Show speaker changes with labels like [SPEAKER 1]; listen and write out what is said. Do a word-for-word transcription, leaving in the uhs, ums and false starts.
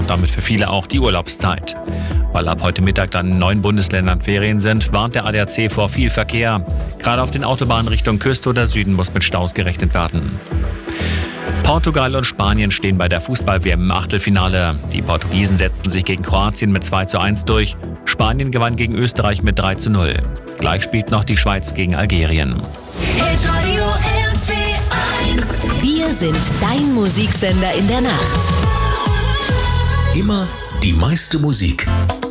[SPEAKER 1] und damit für viele auch die Urlaubszeit. Weil ab heute Mittag dann in neun Bundesländern Ferien sind, warnt der A D A C vor viel Verkehr. Gerade auf den Autobahnen Richtung Küste oder Süden muss mit Staus gerechnet werden. Portugal und Spanien stehen bei der Fußball-W M im Achtelfinale. Die Portugiesen setzten sich gegen Kroatien mit zwei zu eins durch. Spanien gewann gegen Österreich mit drei zu null. Gleich spielt noch die Schweiz gegen Algerien.
[SPEAKER 2] Wir sind dein Musiksender in der Nacht.
[SPEAKER 3] Immer die meiste Musik.